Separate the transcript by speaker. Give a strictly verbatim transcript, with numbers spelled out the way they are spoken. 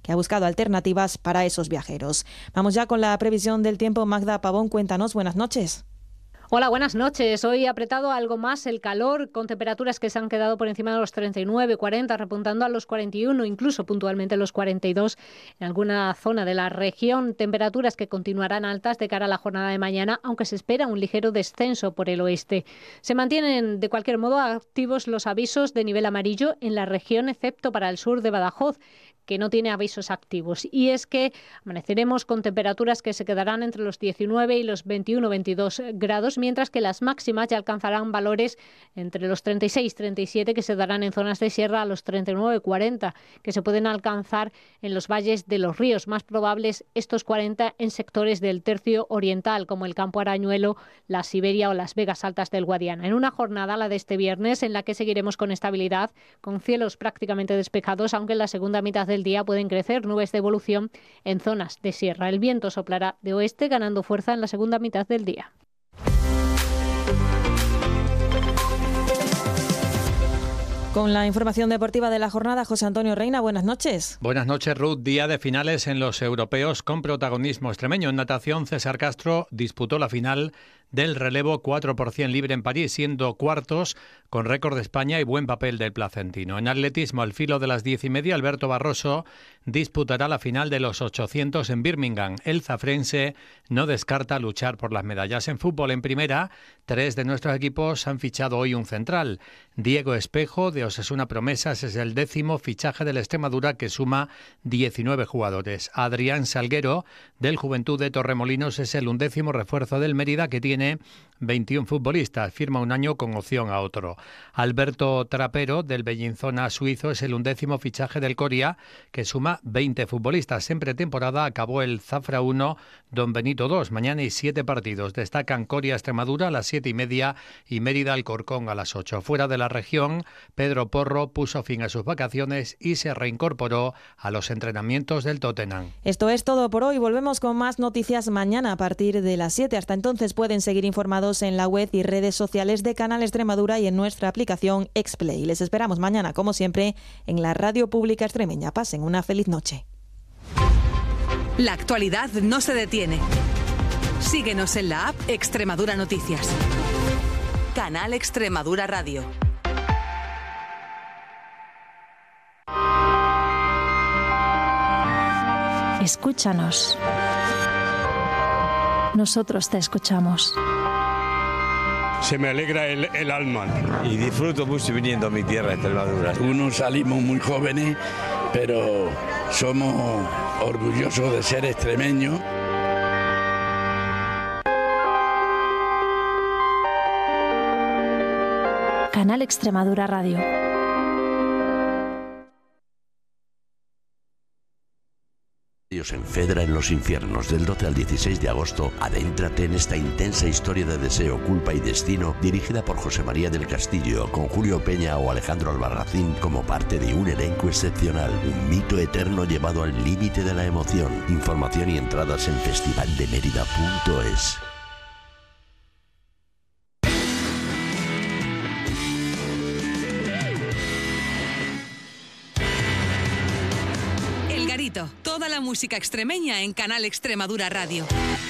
Speaker 1: que ha buscado alternativas para esos viajeros. Vamos ya con la previsión del tiempo. Magda Pavón, cuéntanos. Buenas noches.
Speaker 2: Hola, buenas noches. Hoy ha apretado algo más el calor, con temperaturas que se han quedado por encima de los treinta y nueve, cuarenta, repuntando a los cuarenta y uno, incluso puntualmente los cuarenta y dos en alguna zona de la región. Temperaturas que continuarán altas de cara a la jornada de mañana, aunque se espera un ligero descenso por el oeste. Se mantienen de cualquier modo activos los avisos de nivel amarillo en la región, excepto para el sur de Badajoz, que no tiene avisos activos. Y es que amaneceremos con temperaturas que se quedarán entre los diecinueve y los veintiuno veintidós grados, mientras que las máximas ya alcanzarán valores entre los treinta y seis treinta y siete, que se darán en zonas de sierra, a los treinta y nueve cuarenta, que se pueden alcanzar en los valles de los ríos. Más probables estos cuarenta en sectores del tercio oriental, como el Campo Arañuelo, la Siberia o las Vegas Altas del Guadiana. En una jornada, la de este viernes, en la que seguiremos con estabilidad, con cielos prácticamente despejados, aunque en la segunda mitad de del día pueden crecer nubes de evolución en zonas de sierra. El viento soplará de oeste, ganando fuerza en la segunda mitad del día.
Speaker 1: Con la información deportiva de la jornada, José Antonio Reina, buenas noches.
Speaker 3: Buenas noches, Ruth. Día de finales en los europeos con protagonismo extremeño. En natación, César Castro disputó la final del relevo cuatro por cien libre en París, siendo cuartos con récord de España y buen papel del placentino. En atletismo, al filo de las diez y media, Alberto Barroso disputará la final de los ochocientos en Birmingham. El zafrense no descarta luchar por las medallas. En fútbol, en primera, tres de nuestros equipos han fichado hoy un central. Diego Espejo, de Osasuna Promesas, es el décimo fichaje del Extremadura, que suma diecinueve jugadores. Adrián Salguero, del Juventud de Torremolinos, es el undécimo refuerzo del Mérida, que tiene veintiún futbolistas, firma un año con opción a otro. Alberto Trapero, del Bellinzona suizo, es el undécimo fichaje del Coria, que suma veinte futbolistas. En pretemporada acabó el Zafra uno, Don Benito dos. Mañana hay siete partidos. Destacan Coria Extremadura a las siete y media y Mérida Alcorcón a las ocho. Fuera de la región, Pedro Porro puso fin a sus vacaciones y se reincorporó a los entrenamientos del Tottenham.
Speaker 1: Esto es todo por hoy. Volvemos con más noticias mañana a partir de las siete. Hasta entonces pueden seguir informados en la web y redes sociales de Canal Extremadura y en nuestra aplicación Explay. Les esperamos mañana, como siempre, en la Radio Pública Extremeña. Pasen una feliz noche.
Speaker 4: La actualidad no se detiene. Síguenos en la app Extremadura Noticias. Canal Extremadura Radio.
Speaker 5: Escúchanos. Nosotros te escuchamos.
Speaker 6: Se me alegra el, el alma.
Speaker 7: Y disfruto mucho viniendo a mi tierra, Extremadura.
Speaker 8: Unos salimos muy jóvenes, pero somos orgullosos de ser extremeños.
Speaker 5: Canal Extremadura Radio.
Speaker 9: En Fedra en los infiernos, del doce al dieciséis de agosto, adéntrate en esta intensa historia de deseo, culpa y destino, dirigida por José María del Castillo, con Julio Peña o Alejandro Albarracín como parte de un elenco excepcional, un mito eterno llevado al límite de la emoción. Información y entradas en festival de mérida punto es.
Speaker 4: Toda la música extremeña en Canal Extremadura Radio.